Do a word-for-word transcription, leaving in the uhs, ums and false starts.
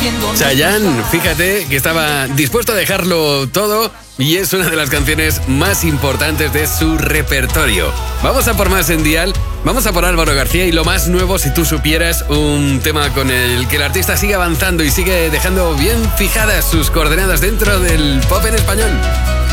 Chayanne, fíjate que estaba dispuesto a dejarlo todo y es una de las canciones más importantes de su repertorio. Vamos a por más en Dial, vamos a por Álvaro García y lo más nuevo, si tú supieras, un tema con el que el artista sigue avanzando y sigue dejando bien fijadas sus coordenadas dentro del pop en español.